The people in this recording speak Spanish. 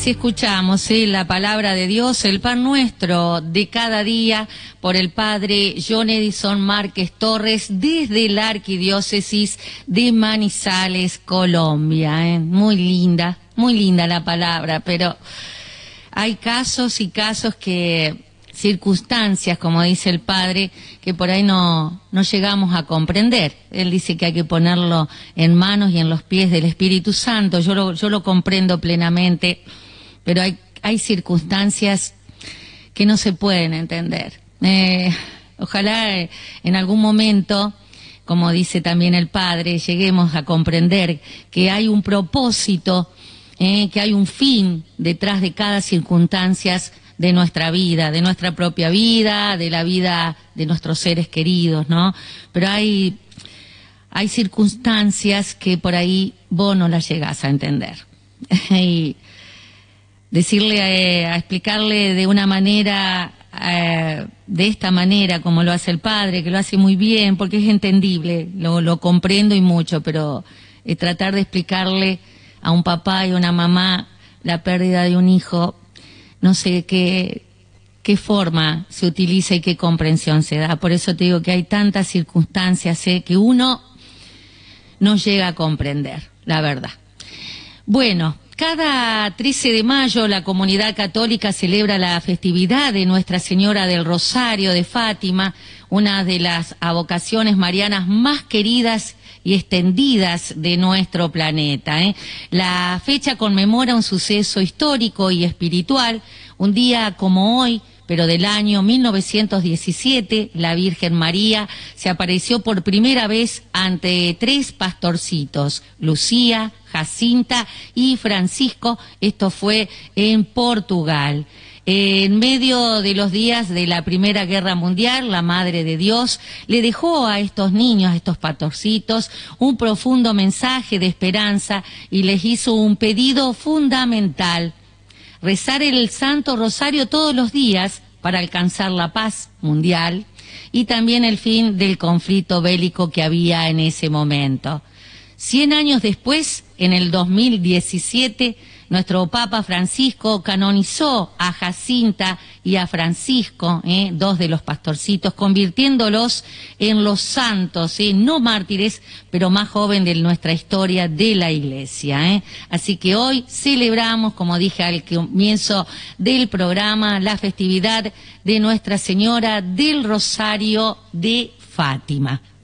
Así escuchamos la palabra de Dios, el pan nuestro de cada día, por el Padre John Edison Márquez Torres, desde la Arquidiócesis de Manizales, Colombia. Muy linda la palabra, pero hay casos y casos circunstancias, como dice el Padre, que por ahí no llegamos a comprender. Él dice que hay que ponerlo en manos y en los pies del Espíritu Santo. Yo lo comprendo plenamente, pero hay circunstancias que no se pueden entender. Ojalá en algún momento, como dice también el Padre, lleguemos a comprender que hay un propósito, que hay un fin detrás de cada circunstancia de nuestra vida, de nuestra propia vida, de la vida de nuestros seres queridos, ¿no? Pero hay circunstancias que por ahí vos no las llegás a entender. Y decirle, a explicarle de una manera, de esta manera, como lo hace el Padre, que lo hace muy bien, porque es entendible, lo comprendo y mucho, pero tratar de explicarle a un papá y a una mamá la pérdida de un hijo, no sé qué forma se utiliza y qué comprensión se da. Por eso te digo que hay tantas circunstancias que uno no llega a comprender, la verdad. Bueno, cada 13 de mayo la comunidad católica celebra la festividad de Nuestra Señora del Rosario de Fátima, una de las advocaciones marianas más queridas y extendidas de nuestro planeta. La fecha conmemora un suceso histórico y espiritual. Un día como hoy, pero del año 1917, la Virgen María se apareció por primera vez ante 3 pastorcitos, Lucía, Jacinta y Francisco. Esto fue en Portugal. En medio de los días de la Primera Guerra Mundial, la Madre de Dios le dejó a estos niños, a estos pastorcitos, un profundo mensaje de esperanza y les hizo un pedido fundamental: rezar el Santo Rosario todos los días para alcanzar la paz mundial y también el fin del conflicto bélico que había en ese momento. 100 años después, en el 2017, nuestro Papa Francisco canonizó a Jacinta y a Francisco, 2 de los pastorcitos, convirtiéndolos en los santos, no mártires, pero más joven de nuestra historia de la Iglesia. Así que hoy celebramos, como dije al comienzo del programa, la festividad de Nuestra Señora del Rosario de Fátima.